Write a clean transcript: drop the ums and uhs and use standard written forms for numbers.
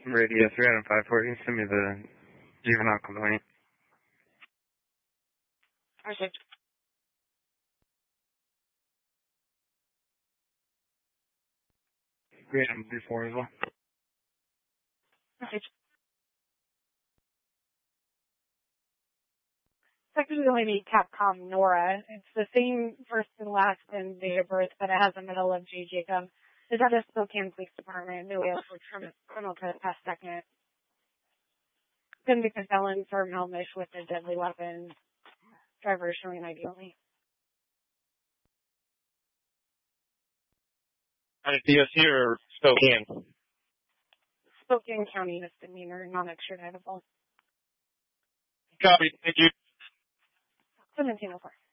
Radio 3 out of 5 for you. Send me the juvenile complaint. Okay. Great, I'm before as well. Okay. Technically, we need Capcom Nora. It's the same first and last and date of birth, but it has a middle of J. Jacob. Is that a Spokane Police Department? No, we have for criminal trespass second. Convicted felon for Melmish with a deadly weapon. Driver showing ID only. DOC or Spokane? Spokane County misdemeanor, non-extraditable. Copy. Thank you. 1704.